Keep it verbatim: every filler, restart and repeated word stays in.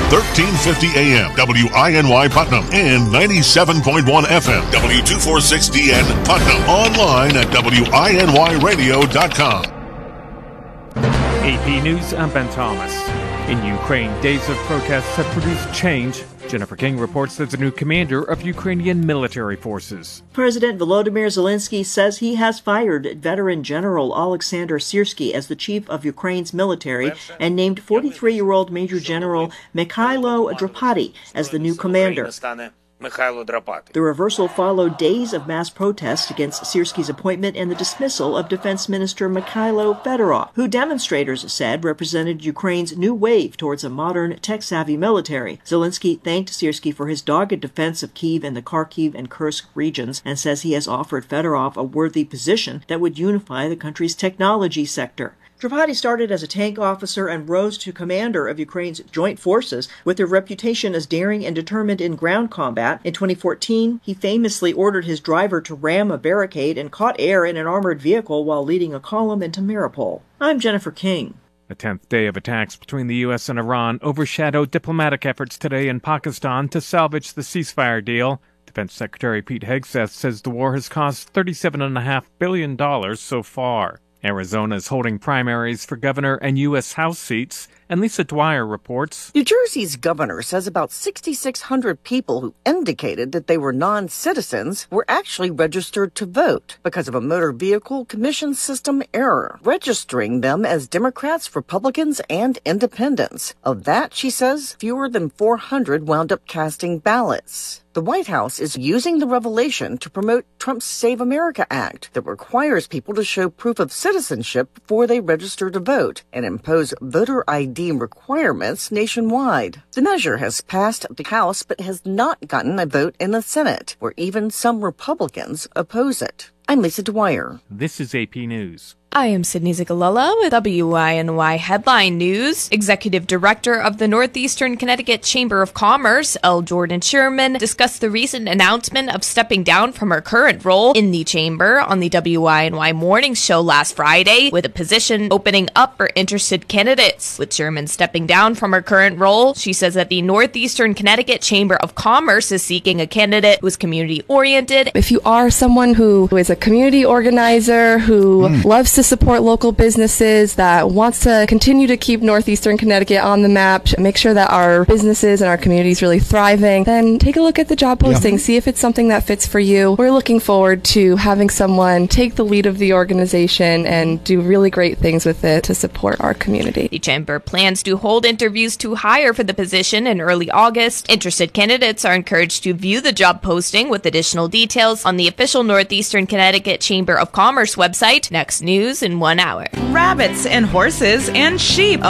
thirteen fifty A M, W I N Y Putnam, and ninety-seven point one F M, W two forty-six D N Putnam. Online at W I N Y radio dot com. A P News, I'm Ben Thomas. In Ukraine, days of protests have produced change. Jennifer King reports there's a new commander of Ukrainian military forces. President Volodymyr Zelensky says he has fired veteran General Alexander Syrskyi as the chief of Ukraine's military and named forty-three-year-old Major General Mikhailo Drapati as the new commander. The reversal followed days of mass protests against Syrskyi's appointment and the dismissal of Defense Minister Mikhailo Fedorov, who demonstrators said represented Ukraine's new wave towards a modern, tech-savvy military. Zelensky thanked Syrskyi for his dogged defense of Kyiv and the Kharkiv and Kursk regions and says he has offered Fedorov a worthy position that would unify the country's technology sector. Drapati started as a tank officer and rose to commander of Ukraine's joint forces with a reputation as daring and determined in ground combat. In twenty fourteen, he famously ordered his driver to ram a barricade and caught air in an armored vehicle while leading a column into Mariupol. I'm Jennifer King. The tenth day of attacks between the U S and Iran overshadowed diplomatic efforts today in Pakistan to salvage the ceasefire deal. Defense Secretary Pete Hegseth says the war has cost thirty-seven point five billion dollars so far. Arizona is holding primaries for governor and U S House seats, and Lisa Dwyer reports. New Jersey's governor says about six thousand six hundred people who indicated that they were non-citizens were actually registered to vote because of a motor vehicle commission system error, registering them as Democrats, Republicans, and independents. Of that, she says, fewer than four hundred wound up casting ballots. The White House is using the revelation to promote Trump's Save America Act that requires people to show proof of citizenship before they register to vote and impose voter I D requirements nationwide. The measure has passed the House but has not gotten a vote in the Senate, where even some Republicans oppose it. I'm Lisa Dwyer. This is A P News. I am Sydney Zigalella with W I N Y Headline News. Executive Director of the Northeastern Connecticut Chamber of Commerce, L. Jordan Sherman, discussed the recent announcement of stepping down from her current role in the chamber on the W I N Y Morning Show last Friday, with a position opening up for interested candidates. With Sherman stepping down from her current role, she says that the Northeastern Connecticut Chamber of Commerce is seeking a candidate who is community-oriented. If you are someone who is a community organizer, who mm. loves to support local businesses, that wants to continue to keep Northeastern Connecticut on the map, make sure that our businesses and our community is really thriving, then take a look at the job posting, yeah. see if it's something that fits for you. We're looking forward to having someone take the lead of the organization and do really great things with it to support our community. The chamber plans to hold interviews to hire for the position in early August. Interested candidates are encouraged to view the job posting with additional details on the official Northeastern Connecticut Chamber of Commerce website. Next news in one hour. Rabbits and horses and sheep